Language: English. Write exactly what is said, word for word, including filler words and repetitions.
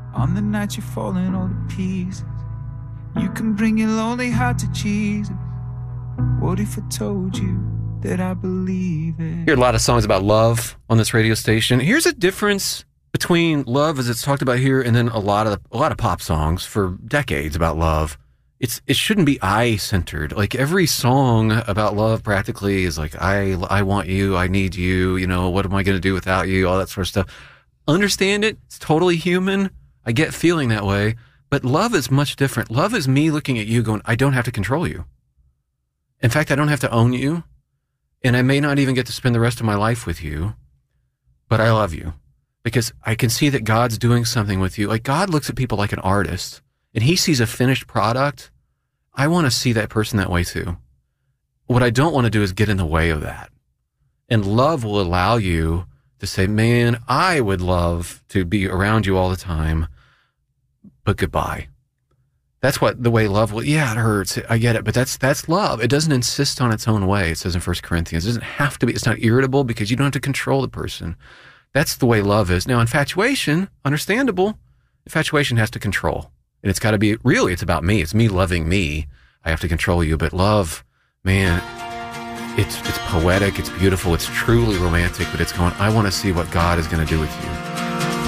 On the night you're falling all to pieces, you can bring your lonely heart to Jesus. What if I told you that I believe it? Hear a lot of songs about love on this radio station. Here's a difference between love as it's talked about here and then a lot of a lot of pop songs for decades about love. It's it shouldn't be I-centered. Like every song about love practically is like I I want you, I need you, you know, what am I going to do without you, all that sort of stuff. Understand it. It's totally human. I get feeling that way, but love is much different. Love is me looking at you going, I don't have to control you. In fact, I don't have to own you, and I may not even get to spend the rest of my life with you, but I love you because I can see that God's doing something with you. Like God looks at people like an artist, and he sees a finished product. I want to see that person that way too. What I don't want to do is get in the way of that. And love will allow you to say, man, I would love to be around you all the time, but goodbye. That's what the way love will, yeah, it hurts. I get it. But that's, that's love. It doesn't insist on its own way. It says in First Corinthians, it doesn't have to be, it's not irritable because you don't have to control the person. That's the way love is. Now, infatuation, understandable. Infatuation has to control. And it's got to be, really, it's about me. It's me loving me. I have to control you. But love, man, it's, it's poetic. It's beautiful. It's truly romantic. But it's going, I want to see what God is going to do with you.